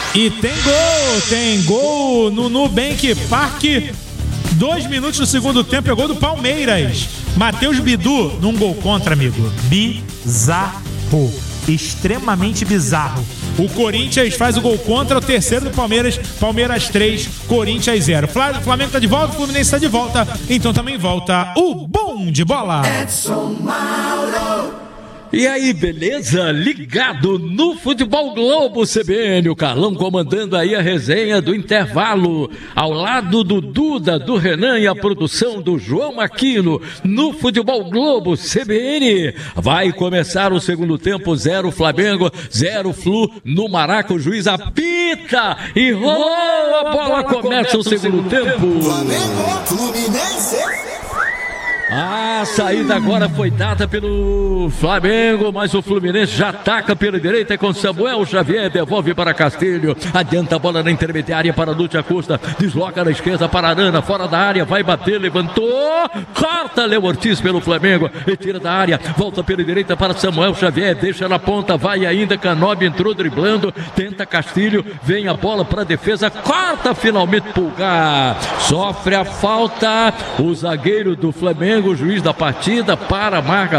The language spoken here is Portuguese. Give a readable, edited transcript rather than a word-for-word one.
E tem gol no Nubank Park. 2 minutos do segundo tempo, é gol do Palmeiras. Matheus Bidu num gol contra, amigo. Bizarro. Extremamente bizarro. O Corinthians faz o gol contra, o terceiro do Palmeiras. Palmeiras 3, Corinthians 0. Flamengo tá de volta, o Fluminense tá de volta. Então também volta o Bom de Bola. Edson Mauro. E aí, beleza? Ligado no Futebol Globo CBN, o Carlão comandando aí a resenha do intervalo, ao lado do Duda, do Renan e a produção do João Aquino, no Futebol Globo CBN. Vai começar o segundo tempo, 0 Flamengo, 0 Flu, no Maraca, o juiz apita e rolou a bola, começa o segundo tempo. Flamengo, Fluminense. A saída agora foi dada pelo Flamengo, mas o Fluminense já ataca pela direita com Samuel Xavier, devolve para Castilho, adianta a bola na intermediária para Lúcia Costa, desloca na esquerda para Arana, fora da área, vai bater, levantou, corta Léo Ortiz pelo Flamengo, retira da área, volta pela direita para Samuel Xavier, deixa na ponta, vai ainda, Canobi entrou driblando, tenta Castilho, vem a bola para a defesa, corta finalmente Pulgar, sofre a falta, o zagueiro do Flamengo, o juiz da partida, para a marca.